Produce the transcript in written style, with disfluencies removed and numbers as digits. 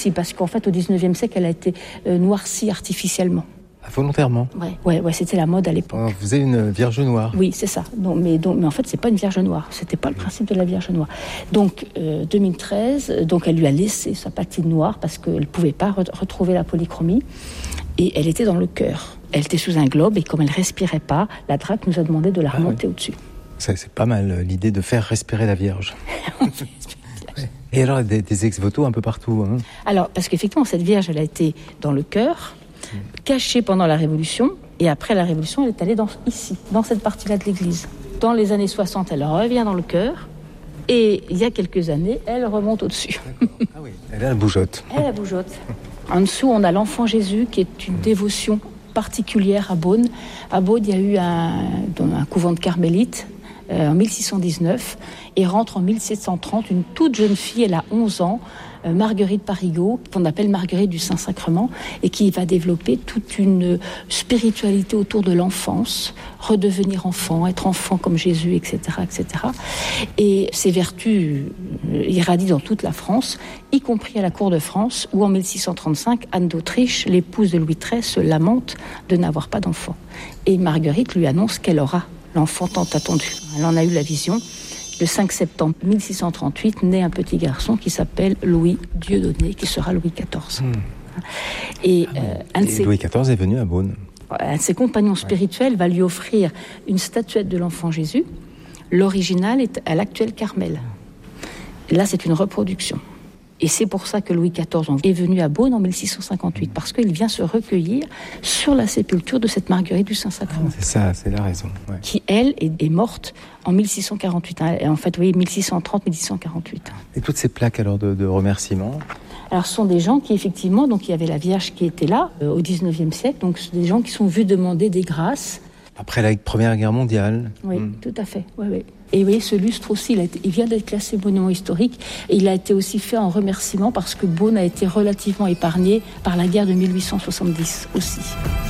possible, parce qu'en fait, au 19e siècle, elle a été noircie artificiellement. Volontairement. Ouais, c'était la mode à l'époque. On faisait une Vierge noire. Oui, c'est ça. Mais en fait, c'est pas une Vierge noire. C'était pas le principe de la Vierge noire. Donc, 2013, donc elle lui a laissé sa patine noire parce qu'elle pouvait pas retrouver la polychromie. Et elle était dans le chœur. Elle était sous un globe et comme elle respirait pas, la DRAC nous a demandé de la remonter au-dessus. C'est pas mal l'idée de faire respirer la Vierge. Et alors, des ex-voto un peu partout. Hein. Alors, parce qu'effectivement, cette Vierge, elle a été dans le chœur, cachée pendant la Révolution, et après la Révolution, elle est allée ici, dans cette partie-là de l'église. Dans les années 60, elle revient dans le chœur, et il y a quelques années, elle remonte au-dessus. Ah oui, elle a la bougeotte. Elle a la bougeotte. En dessous, on a l'Enfant Jésus, qui est une dévotion particulière à Beaune. À Beaune, il y a eu un couvent de carmélites, en 1619, et rentre en 1730 une toute jeune fille, elle a 11 ans, Marguerite Parigot, qu'on appelle Marguerite du Saint-Sacrement, et qui va développer toute une spiritualité autour de l'enfance, redevenir enfant, être enfant comme Jésus, etc., etc. Et ses vertus irradient dans toute la France, y compris à la cour de France, où en 1635, Anne d'Autriche, l'épouse de Louis XIII, se lamente de n'avoir pas d'enfant. Et Marguerite lui annonce qu'elle aura l'enfant tant attendu. Elle en a eu la vision. Le 5 septembre 1638, naît un petit garçon qui s'appelle Louis Dieudonné, qui sera Louis XIV. Et Louis XIV est venu à Beaune. Un de ses compagnons spirituels va lui offrir une statuette de l'enfant Jésus. L'original est à l'actuelle Carmel. Là, c'est une reproduction. Et c'est pour ça que Louis XIV est venu à Beaune en 1658, parce qu'il vient se recueillir sur la sépulture de cette Marguerite du Saint-Sacrement. C'est ça, c'est la raison. Ouais. Qui, elle, est morte en 1648. Et en fait, vous voyez, 1630-1648. Et toutes ces plaques alors de remerciements? Alors, ce sont des gens qui, effectivement, donc il y avait la Vierge qui était là, au 19e siècle, donc ce sont des gens qui sont vus demander des grâces. Après la Première Guerre mondiale. Oui, tout à fait. Oui. Et oui, ce lustre aussi, il vient d'être classé monument historique et il a été aussi fait en remerciement parce que Beaune a été relativement épargné par la guerre de 1870 aussi.